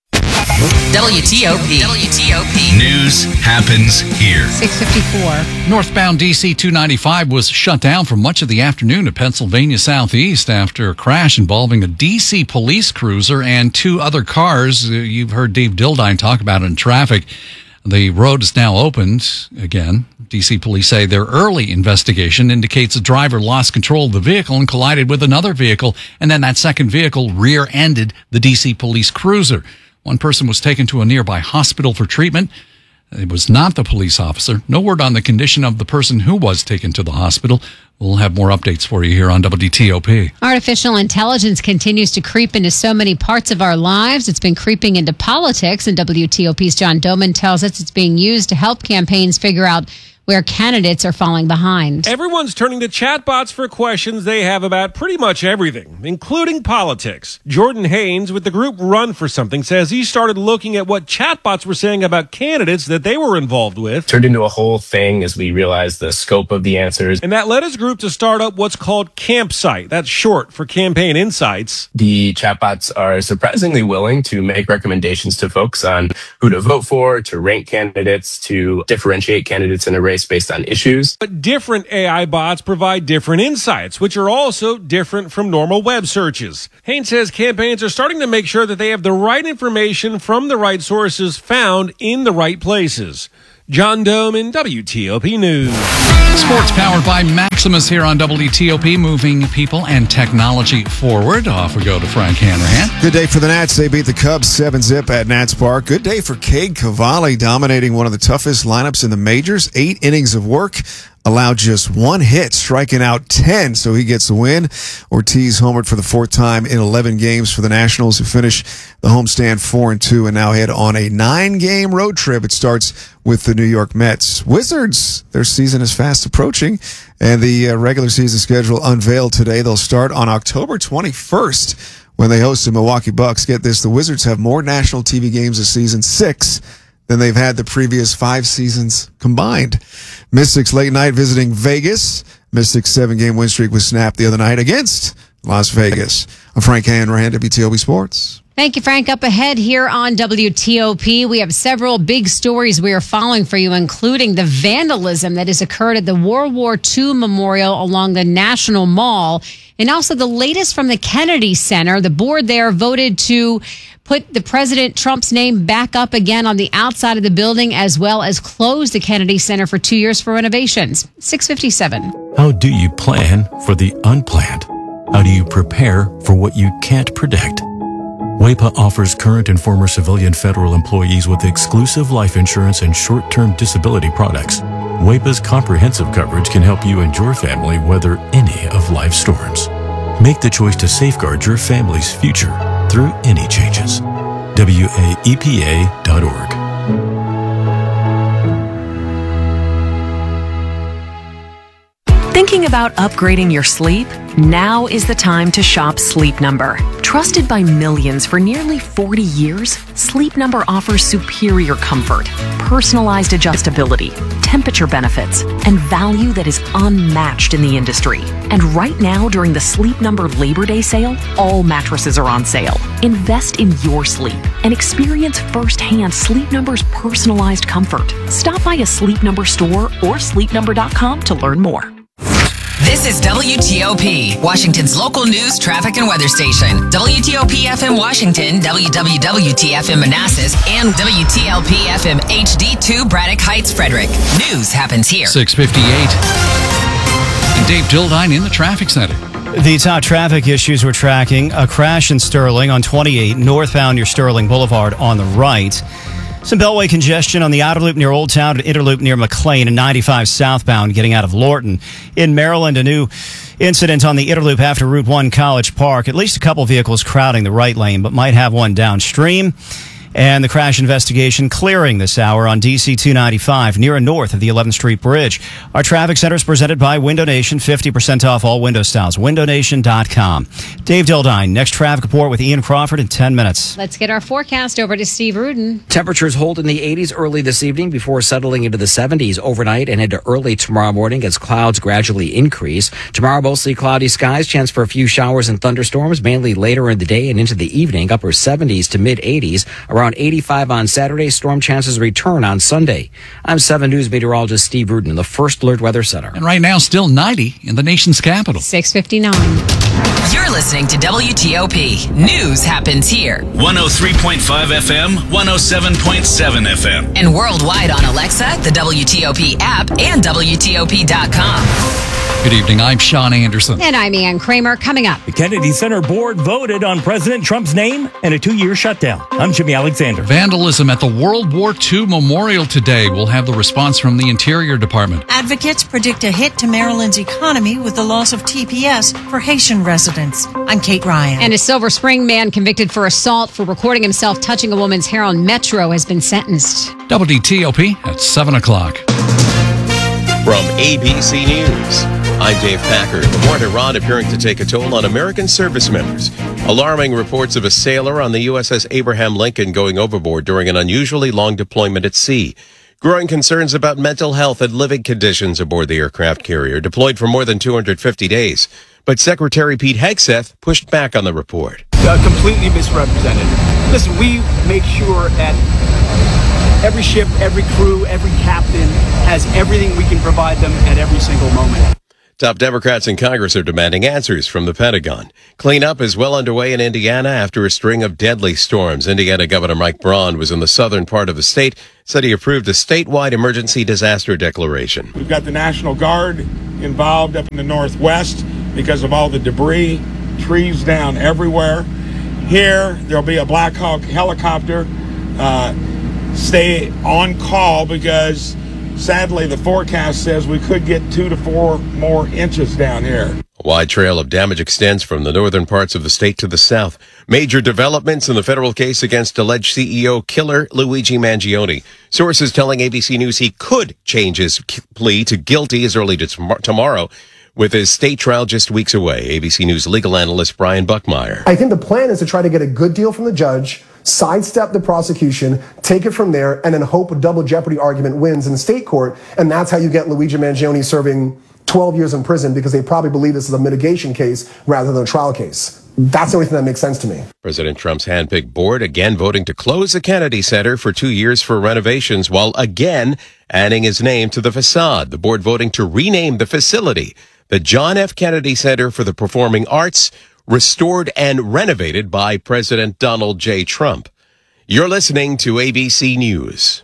W T O P. W T O P. News happens here. six fifty-four. Northbound D C two ninety-five was shut down for much of the afternoon at Pennsylvania Southeast after a crash involving a D C police cruiser and two other cars. You've heard Dave Dildine talk about it in traffic. The road is now opened again. D C police say their early investigation indicates the driver lost control of the vehicle and collided with another vehicle, and then that second vehicle rear-ended the D C police cruiser. One person was taken to a nearby hospital for treatment. It was not the police officer. No word on the condition of the person who was taken to the hospital. We'll have more updates for you here on W T O P. Artificial intelligence continues to creep into so many parts of our lives. It's been creeping into politics, and W T O P's John Doman tells us it's being used to help campaigns figure out where candidates are falling behind. Everyone's turning to chatbots for questions they have about pretty much everything, including politics. Jordan Haynes with the group Run for Something says he started looking at what chatbots were saying about candidates that they were involved with. Turned into a whole thing as we realized the scope of the answers. And that led his group to start up what's called Campsite. That's short for Campaign Insights. The chatbots are surprisingly willing to make recommendations to folks on who to vote for, to rank candidates, to differentiate candidates in a race based on issues. But different A I bots provide different insights, which are also different from normal web searches. Haynes says campaigns are starting to make sure that they have the right information from the right sources found in the right places. John Doman, W T O P News. Sports powered by Maximus here on W T O P, moving people and technology forward. Off we go to Frank Hanrahan. Good day for the Nats. They beat the Cubs seven zip at Nats Park. Good day for Cade Cavalli, dominating one of the toughest lineups in the majors. Eight innings of work. Allowed just one hit, striking out ten, so he gets the win. Ortiz homered for the fourth time in eleven games for the Nationals, who finish the homestand four and two and now head on a nine-game road trip. It starts with the New York Mets. Wizards, their season is fast approaching, and the uh, regular season schedule unveiled today. They'll start on October twenty-first when they host the Milwaukee Bucks. Get this, the Wizards have more national T V games this season, six, than they've had the previous five seasons combined. Mystics late night visiting Vegas. Mystics seven-game win streak was snapped the other night against Las Vegas. I'm Frank Hanrahan, W T O P Sports. Thank you, Frank. Up ahead here on W T O P, we have several big stories we are following for you, including the vandalism that has occurred at the World War Two Memorial along the National Mall, and also the latest from the Kennedy Center. The board there voted to put the President Trump's name back up again on the outside of the building, as well as close the Kennedy Center for two years for renovations. six fifty-seven. How do you plan for the unplanned? How do you prepare for what you can't predict? W E P A offers current and former civilian federal employees with exclusive life insurance and short-term disability products. W E P A's comprehensive coverage can help you and your family weather any of life's storms. Make the choice to safeguard your family's future through any changes. W A E P A dot org. Thinking about upgrading your sleep? Now is the time to shop Sleep Number. Trusted by millions for nearly forty years, Sleep Number offers superior comfort, personalized adjustability, temperature benefits, and value that is unmatched in the industry. And right now, during the Sleep Number Labor Day sale, all mattresses are on sale. Invest in your sleep and experience firsthand Sleep Number's personalized comfort. Stop by a Sleep Number store or sleep number dot com to learn more. This is W T O P, Washington's local news, traffic, and weather station. W T O P F M Washington, W W W T F M Manassas, and W T L P F M H D two Braddock Heights, Frederick. News happens here. six fifty-eight. And Dave Dildine in the traffic center. The top traffic issues we're tracking: a crash in Sterling on twenty-eight, northbound near Sterling Boulevard on the right. Some Beltway congestion on the outer loop near Old Town and interloop near McLean, and ninety-five southbound getting out of Lorton. In Maryland, a new incident on the interloop after Route one College Park. At least a couple vehicles crowding the right lane, but might have one downstream. And the crash investigation clearing this hour on D C two ninety-five near and north of the eleventh Street Bridge. Our traffic center is presented by Window Nation, fifty percent off all window styles. window nation dot com. Dave Dildine, next traffic report with Ian Crawford in ten minutes. Let's get our forecast over to Steve Rudin. Temperatures hold in the eighties early this evening before settling into the seventies overnight and into early tomorrow morning as clouds gradually increase. Tomorrow, mostly cloudy skies, chance for a few showers and thunderstorms, mainly later in the day and into the evening, upper seventies to mid eighties. Around Around eighty-five on Saturday. Storm chances return on Sunday. I'm seven News meteorologist Steve Rudin in the First Alert Weather Center. And right now, still ninety in the nation's capital. six fifty-nine. You're listening to W T O P. News happens here. one oh three point five F M, one oh seven point seven F M. And worldwide on Alexa, the W T O P app, and W T O P dot com. Good evening. I'm Sean Anderson. And I'm Ann Kramer. Coming up. The Kennedy Center board voted on President Trump's name and a two-year shutdown. I'm Jimmy Alexander. Vandalism at the World War Two Memorial today. We'll have the response from the Interior Department. Advocates predict a hit to Maryland's economy with the loss of T P S for Haitian residents. I'm Kate Ryan. And a Silver Spring man convicted for assault for recording himself touching a woman's hair on Metro has been sentenced. W T O P at seven o'clock. From A B C News, I'm Dave Packer. The war in Iran appearing to take a toll on American service members. Alarming reports of a sailor on the U S S Abraham Lincoln going overboard during an unusually long deployment at sea. Growing concerns about mental health and living conditions aboard the aircraft carrier, deployed for more than two hundred fifty days. But Secretary Pete Hegseth pushed back on the report. Uh, completely misrepresented. Listen, we make sure that every ship, every crew, every captain has everything we can provide them at every single moment. Top Democrats in Congress are demanding answers from the Pentagon. Cleanup is well underway in Indiana after a string of deadly storms. Indiana Governor Mike Braun was in the southern part of the state, said he approved a statewide emergency disaster declaration. We've got the National Guard involved up in the northwest because of all the debris, trees down everywhere. Here, there'll be a Black Hawk helicopter. Uh, stay on call because sadly the forecast says we could get two to four more inches down here. A wide trail of damage extends from the northern parts of the state to the south. Major developments in the federal case against alleged C E O killer Luigi Mangione. Sources telling A B C News he could change his plea to guilty as early as tomorrow, with his state trial just weeks away. A B C News legal analyst Brian Buckmeyer. I think the plan is to try to get a good deal from the judge, sidestep the prosecution, take it from there, and then hope a double jeopardy argument wins in state court. And that's how you get Luigi Mangione serving twelve years in prison, because they probably believe this is a mitigation case rather than a trial case. That's the only thing that makes sense to me. President Trump's handpicked board again voting to close the Kennedy Center for two years for renovations, while again adding his name to the facade. The board voting to rename the facility the John F. Kennedy Center for the Performing Arts, restored and renovated by President Donald J. Trump. You're listening to A B C News.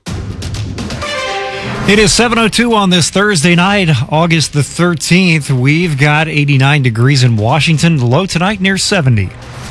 It is seven oh two on this Thursday night, August the thirteenth. We've got eighty-nine degrees in Washington. The low tonight near seventy.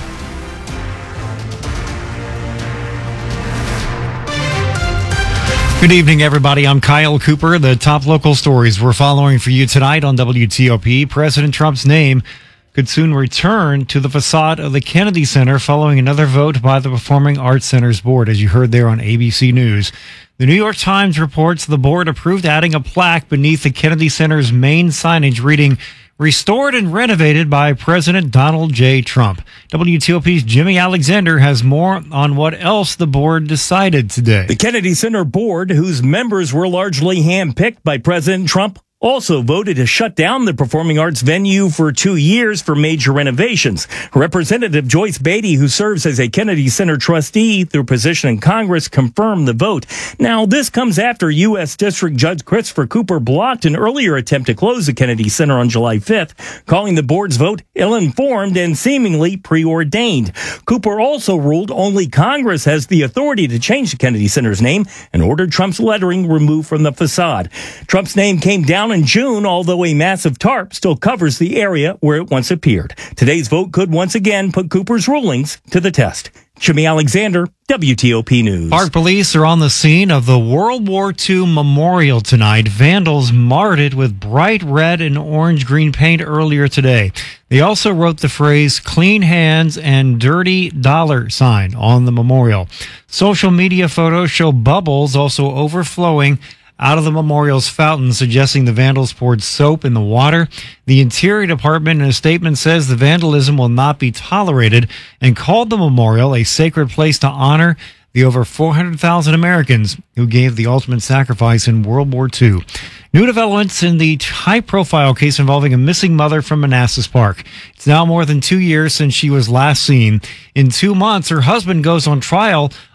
Good evening, everybody. I'm Kyle Cooper. The top local stories we're following for you tonight on W T O P. President Trump's name could soon return to the facade of the Kennedy Center following another vote by the Performing Arts Center's board, as you heard there on A B C News. The New York Times reports the board approved adding a plaque beneath the Kennedy Center's main signage reading, "Restored and renovated by President Donald J. Trump." W T O P's Jimmy Alexander has more on what else the board decided today. The Kennedy Center board, whose members were largely handpicked by President Trump, also voted to shut down the performing arts venue for two years for major renovations. Representative Joyce Beatty, who serves as a Kennedy Center trustee through position in Congress, confirmed the vote. Now, this comes after U S District Judge Christopher Cooper blocked an earlier attempt to close the Kennedy Center on July fifth, calling the board's vote ill-informed and seemingly preordained. Cooper also ruled only Congress has the authority to change the Kennedy Center's name and ordered Trump's lettering removed from the facade. Trump's name came down in June, although a massive tarp still covers the area where it once appeared. Today's vote could once again put Cooper's rulings to the test. Jimmy Alexander, W T O P News. Park police are on the scene of the World War Two Memorial tonight. Vandals marred it with bright red and orange-green paint earlier today. They also wrote the phrase "clean hands" and "dirty dollar sign" on the memorial. Social media photos show bubbles also overflowing out of the memorial's fountain, suggesting the vandals poured soap in the water. The Interior Department in a statement says the vandalism will not be tolerated and called the memorial a sacred place to honor the over four hundred thousand Americans who gave the ultimate sacrifice in World War Two. New developments in the high-profile case involving a missing mother from Manassas Park. It's now more than two years since she was last seen. In two months, her husband goes on trial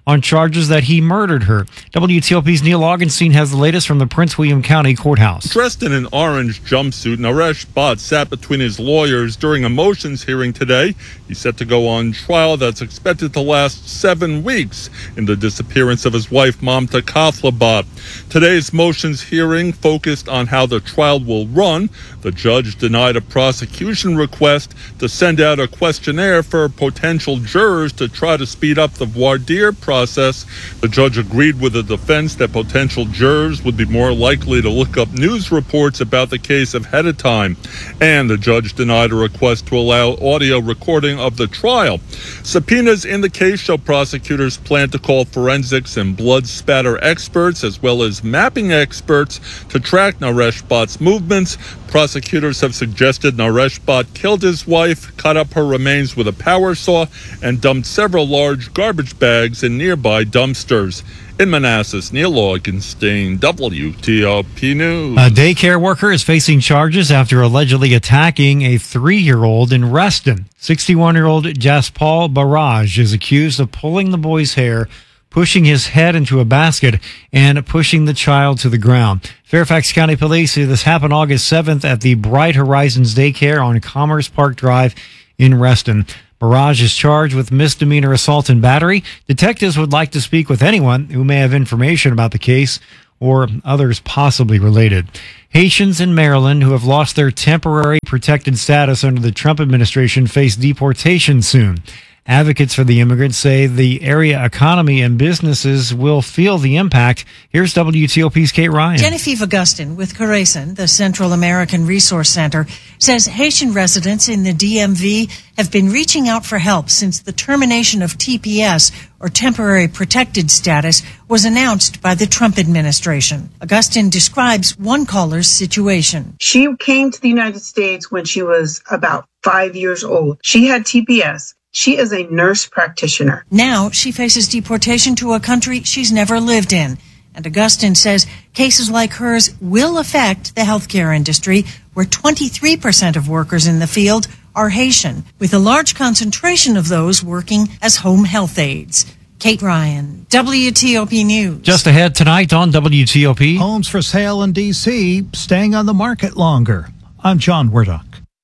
on charges that he murdered her. W T O P's Neil Augenstein has the latest from the Prince William County Courthouse. Dressed in an orange jumpsuit, Naresh Bhatt sat between his lawyers during a motions hearing today. He's set to go on trial that's expected to last seven weeks in the disappearance of his wife, Mamta Kafla Bhatt. Today's motions hearing focused on how the trial will run. The judge denied a prosecution request to send out a questionnaire for potential jurors to try to speed up the voir dire process. The judge agreed with the defense that potential jurors would be more likely to look up news reports about the case ahead of time. And the judge denied a request to allow audio recording of the trial. Subpoenas in the case show prosecutors plan to call forensics and blood spatter experts as well as mapping experts to track Naresh Bhatt's movements. Prosecutors have suggested Naresh Bhatt killed his wife, cut up her remains with a power saw, and dumped several large garbage bags in nearby dumpsters. In Manassas, Neil Augenstein, W T O P News. A daycare worker is facing charges after allegedly attacking a three-year-old in Reston. sixty-one-year-old Jaspal Barrage is accused of pulling the boy's hair, pushing his head into a basket, and pushing the child to the ground. Fairfax County Police say this happened August seventh at the Bright Horizons Daycare on Commerce Park Drive in Reston. Barrage is charged with misdemeanor assault and battery. Detectives would like to speak with anyone who may have information about the case or others possibly related. Haitians in Maryland who have lost their temporary protected status under the Trump administration face deportation soon. Advocates for the immigrants say the area economy and businesses will feel the impact. Here's W T O P's Kate Ryan. Genevieve Augustin with Corazon, the Central American Resource Center, says Haitian residents in the D M V have been reaching out for help since the termination of T P S, or Temporary Protected Status, was announced by the Trump administration. Augustin describes one caller's situation. She came to the United States when she was about five years old. She had T P S. She is a nurse practitioner. Now she faces deportation to a country she's never lived in. And Augustin says cases like hers will affect the healthcare industry, where twenty-three percent of workers in the field are Haitian, with a large concentration of those working as home health aides. Kate Ryan, W T O P News. Just ahead tonight on W T O P. Homes for sale in D C staying on the market longer. I'm John Werdock.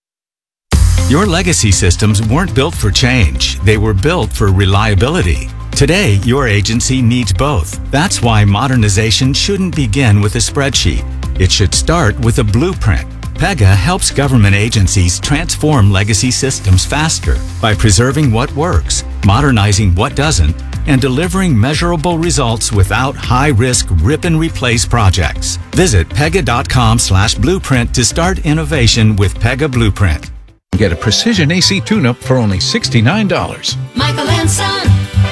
Your legacy systems weren't built for change. They were built for reliability. Today, your agency needs both. That's why modernization shouldn't begin with a spreadsheet. It should start with a blueprint. Pega helps government agencies transform legacy systems faster by preserving what works, modernizing what doesn't, and delivering measurable results without high-risk rip-and-replace projects. Visit pega.com slash blueprint to start innovation with Pega Blueprint. Get a precision A C tune-up for only sixty-nine dollars. Michael and Son.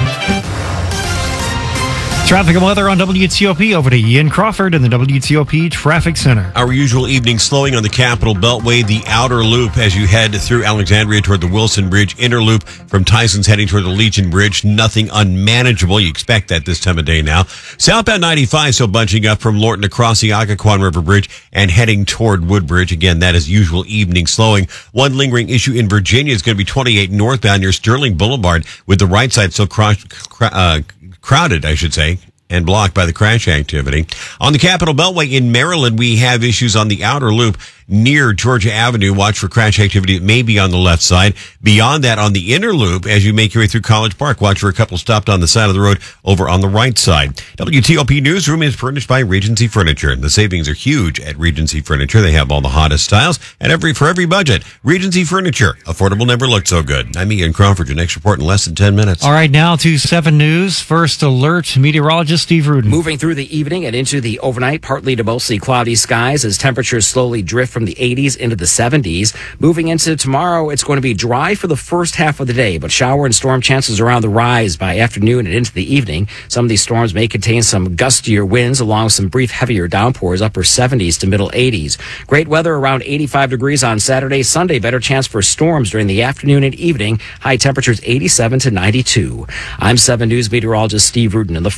Traffic and weather on W T O P. Over to Ian Crawford in the W T O P Traffic Center. Our usual evening slowing on the Capitol Beltway, the outer loop as you head through Alexandria toward the Wilson Bridge, inner loop from Tyson's heading toward the Legion Bridge. Nothing unmanageable. You expect that this time of day now. Southbound ninety-five still bunching up from Lorton across the Occoquan River Bridge and heading toward Woodbridge. Again, that is usual evening slowing. One lingering issue in Virginia is going to be twenty-eight northbound near Sterling Boulevard with the right side still cr- cr- uh, crowded, I should say, and blocked by the crash activity. On the Capitol Beltway in Maryland, we have issues on the outer loop near Georgia Avenue. Watch for crash activity. It may be on the left side. Beyond that, on the inner loop, as you make your way through College Park, watch for a couple stopped on the side of the road over on the right side. W T O P Newsroom is furnished by Regency Furniture. The savings are huge at Regency Furniture. They have all the hottest styles and every for every budget. Regency Furniture. Affordable never looked so good. I'm Ian Crawford. Your next report in less than ten minutes. All right, now to seven News. First alert, meteorologist Steve Rudin. Moving through the evening and into the overnight, partly to mostly cloudy skies as temperatures slowly drift from the eighties into the seventies. Moving into tomorrow, it's going to be dry for the first half of the day, but shower and storm chances are on the rise by afternoon and into the evening. Some of these storms may contain some gustier winds along with some brief heavier downpours, upper seventies to middle eighties. Great weather around eighty-five degrees on Saturday. Sunday, better chance for storms during the afternoon and evening. High temperatures eighty-seven to ninety-two. I'm seven News meteorologist Steve Rudin, and the First Alert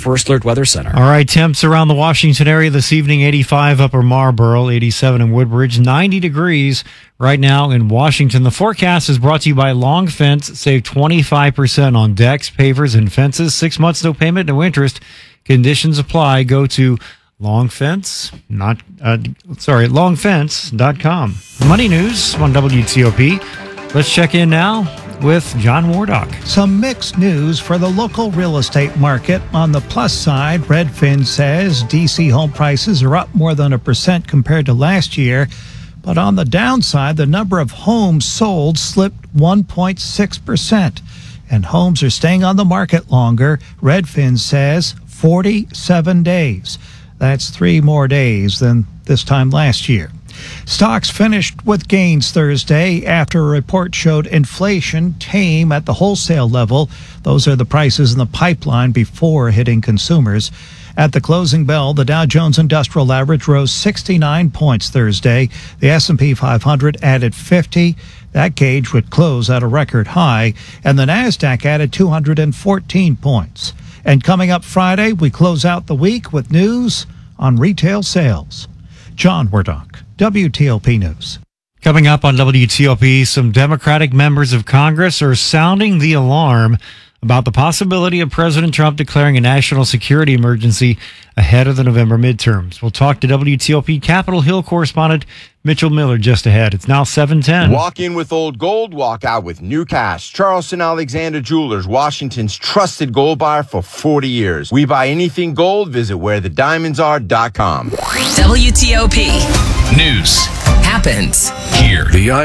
Weather Center. All right, temps around the Washington area this evening, eighty-five Upper Marlboro, eighty-seven in Woodbridge, ninety degrees right now in Washington. The forecast is brought to you by Long Fence. Save twenty-five percent on decks, pavers, and fences. Six months, no payment, no interest. Conditions apply. Go to Long Fence, not, uh, sorry, long fence dot com. Money news on W T O P. Let's check in now with John Wardock. Some mixed news for the local real estate market. On the plus side, Redfin says D C home prices are up more than a percent compared to last year. But on the downside, the number of homes sold slipped one point six percent. And homes are staying on the market longer. Redfin says forty-seven days. That's three more days than this time last year. Stocks finished with gains Thursday after a report showed inflation tame at the wholesale level. Those are the prices in the pipeline before hitting consumers. At the closing bell, the Dow Jones Industrial Average rose sixty-nine points Thursday. The S and P five hundred added fifty. That gauge would close at a record high. And the NASDAQ added two hundred fourteen points. And coming up Friday, we close out the week with news on retail sales. John Wardock, W T O P News. Coming up on W T O P, some Democratic members of Congress are sounding the alarm about the possibility of President Trump declaring a national security emergency ahead of the November midterms. We'll talk to W T O P Capitol Hill correspondent Mitchell Miller just ahead. It's now seven ten. Walk in with old gold, walk out with new cash. Charleston Alexander Jewelers, Washington's trusted gold buyer for forty years. We buy anything gold. Visit where the diamonds are dot com. W T O P News happens here. The